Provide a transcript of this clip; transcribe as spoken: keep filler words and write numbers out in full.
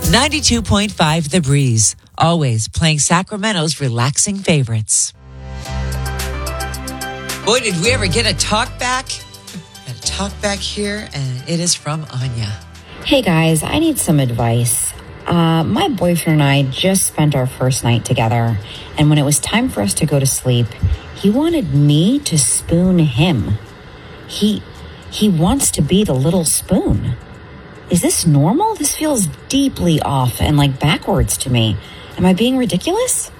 ninety-two point five The Breeze. Always playing Sacramento's relaxing favorites. Boy, did we ever get a talk back? Got a talk back here, and it is from Anya. Hey guys, I need some advice. Uh, my boyfriend and I just spent our first night together, and when it was time for us to go to sleep, he wanted me to spoon him. He, he wants to be the little spoon. Is this normal? This feels deeply off and like backwards to me. Am I being ridiculous?